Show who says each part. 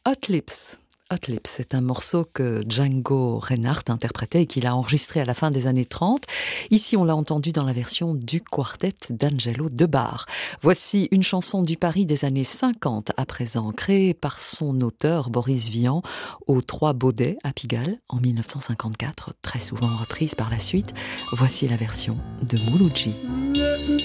Speaker 1: Hot Lips. Hot Lips, c'est un morceau que Django Reinhardt interprétait et qu'il a enregistré à la fin des années 30. Ici, on l'a entendu dans la version du quartet d'Angelo Debar. Voici une chanson du Paris des années 50 à présent, créée par son auteur Boris Vian aux Trois Baudets à Pigalle en 1954, très souvent reprise par la suite. Voici la version de Mouloudji.